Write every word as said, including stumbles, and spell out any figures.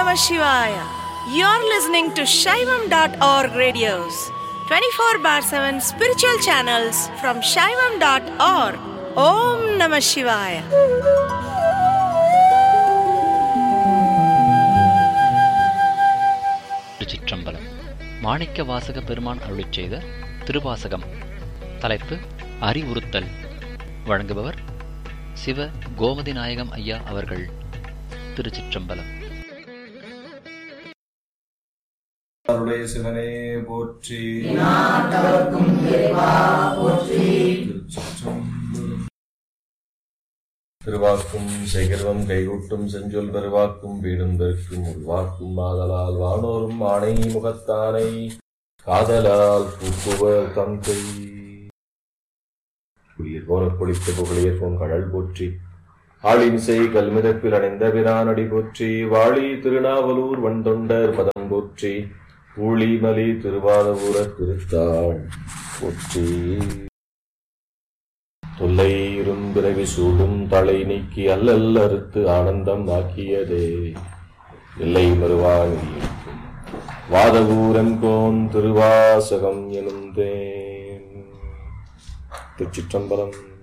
Namah Shivaya. You're listening to Shaivam dot org radios, twenty-four bar seven spiritual channels from Shaivam dot org. Om Namah Shivaya. திருச்சிற்றம்பலம். மாணிக்க வாசக பெருமான் அருளிச் செய்த திருவாசகம். தலைப்பு அறிவுறுத்தல். வழங்குபவர் சிவ கோமதி நாயகம் ஐயா அவர்கள். திருச்சிற்றம்பலம். அருளை சிவனே போற்றி. திருவாக்கும் சேகர்வம் கைகூட்டும் செஞ்சொல் பெருவாக்கும் வீடும் பெருக்கும் உருவாக்கும் மாதலால் வானோரும் ஆணை முகத்தானை காதலால் பூக்குவர் தந்தை. புலியர் போன பொழித்த புகழியர் போன் கடல் போற்றி. ஆளின்சை கல்மிதப்பில் அடைந்த பிரானடி போற்றி. வாழி திருநாவலூர் வண்டொண்டர் பதம் போற்றி. ஊழிமலி திருவாதபுர திருத்தாள் போற்றி. தொல்லை இரும்பிறவி சூடும் தலை நீக்கி அல்லல் அறுத்து ஆனந்தம் ஆக்கியதே இல்லை மறுவாணி வாதபூரங்கோன் திருவாசகம் எனும் தேன். திருச்சிற்றம்பலம்.